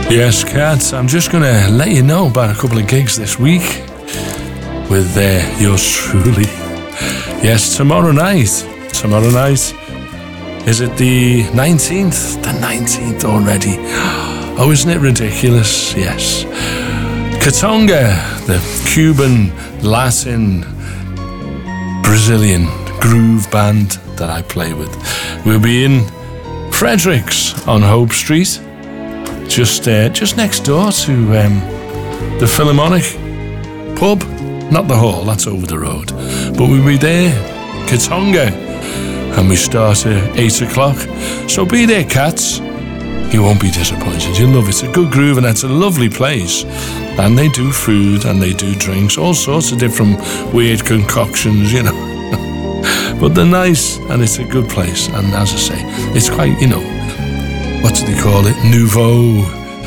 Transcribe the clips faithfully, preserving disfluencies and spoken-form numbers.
Yes, cats, I'm just going to let you know about a couple of gigs this week with uh, yours truly. Yes, tomorrow night. Tomorrow night. Is it the nineteenth? The nineteenth already. Oh, isn't it ridiculous? Yes. Katonga, the Cuban, Latin, Brazilian groove band that I play with. We'll be in Fredericks on Hope Street. Just uh, just next door to um, the Philharmonic pub. Not the hall, that's over the road. But we'll be there, Katonga, and we start at eight o'clock. So be there, cats. You won't be disappointed. You'll love it. It's a good groove and it's a lovely place. And they do food and they do drinks, all sorts of different weird concoctions, you know. But they're nice and it's a good place. And as I say, it's quite, you know, what do they call it? Nouveau.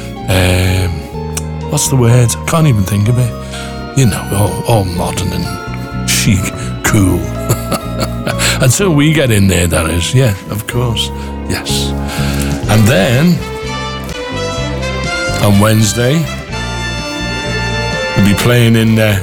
Um, what's the word? I can't even think of it. You know, all, all modern and chic, cool. Until we get in there, that is. Yeah, of course. Yes. And then, on Wednesday, we'll be playing in uh,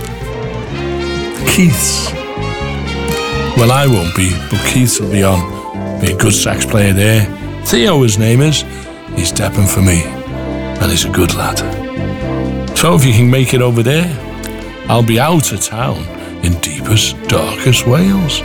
Keith's. Well, I won't be, but Keith's will be on. Be a good sax player there. Theo, his name is. He's stepping for me. And he's a good lad. So if you can make it over there, I'll be out of town in deepest, darkest Wales.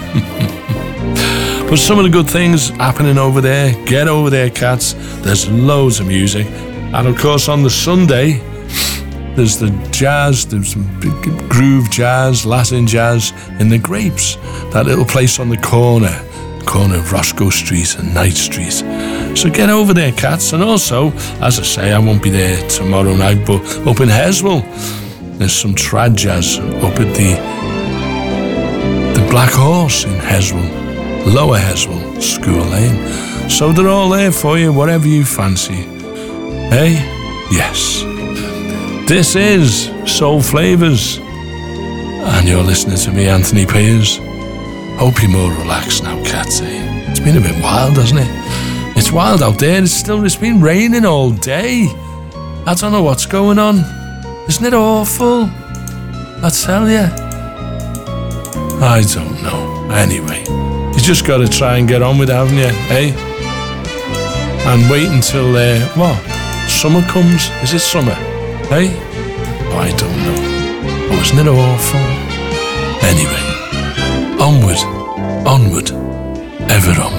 But some of the good things happening over there, get over there, cats. There's loads of music. And of course on the Sunday, there's the jazz, there's some big groove jazz, Latin jazz in the Grapes. That little place on the corner, corner of Roscoe Street and Knight Street. So get over there, cats. And also, as I say, I won't be there tomorrow night, but up in Heswell, there's some trad jazz up at the the Black Horse in Heswell, Lower Heswell, School Lane. So they're all there for you, whatever you fancy. Hey? Yes. This is Soul Flavours, and you're listening to me, Anthony Piers. Hope you're more relaxed now, cats, eh? It's been a bit wild, hasn't it? It's wild out there. It's still, it's been raining all day. I don't know what's going on. Isn't it awful? I tell you. I don't know. Anyway, you just got to try and get on with it, haven't you, eh? And wait until, uh, what? Summer comes? Is it summer? Eh? Oh, I don't know. Oh, isn't it awful? Anyway, onward, onward, ever onward.